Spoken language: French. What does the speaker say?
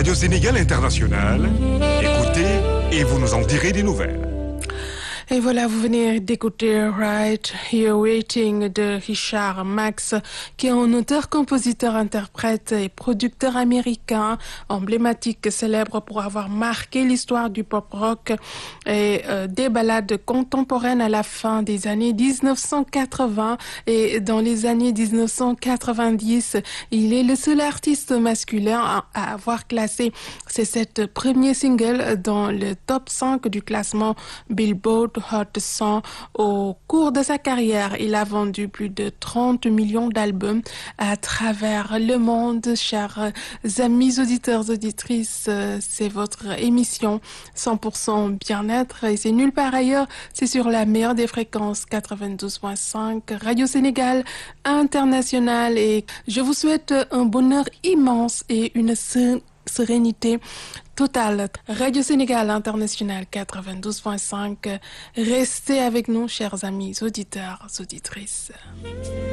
Radio Sénégal International. Écoutez et vous nous en direz des nouvelles. Et voilà, vous venez d'écouter Right Here Waiting de Richard Marx, qui est un auteur, compositeur, interprète et producteur américain, emblématique, célèbre pour avoir marqué l'histoire du pop-rock et des ballades contemporaines à la fin des années 1980 et dans les années 1990. Il est le seul artiste masculin à avoir classé ses 7 premiers singles dans le top 5 du classement Billboard Hot 100. Au cours de sa carrière, il a vendu plus de 30 millions d'albums à travers le monde. Chers amis auditeurs, auditrices, c'est votre émission 100% bien-être et c'est nulle part ailleurs. C'est sur la meilleure des fréquences 92.5 Radio Sénégal International et je vous souhaite un bonheur immense et une sérénité totale. Radio Sénégal International 92.5. Restez avec nous, chers amis auditeurs, auditrices.